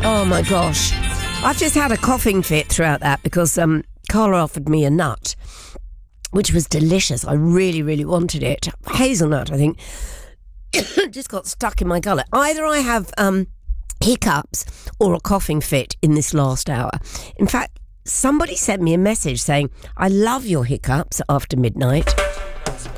Oh my gosh. I've just had a coughing fit throughout that because Carla offered me a nut, which was delicious. I really, really wanted it. Hazelnut, I think. Just got stuck in my gullet. Either I have hiccups or a coughing fit in this last hour. In fact, somebody sent me a message saying, I love your hiccups after midnight.